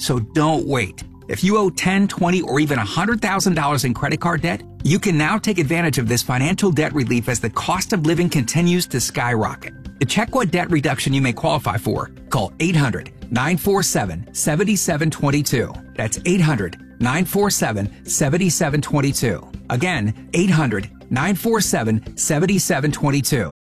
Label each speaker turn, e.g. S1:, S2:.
S1: So don't wait. If you owe $10, $20, or even $100,000 in credit card debt, you can now take advantage of this financial debt relief as the cost of living continues to skyrocket. To check what debt reduction you may qualify for, call 800-947-7722. That's 800-947-7722. Again, 800-947-7722.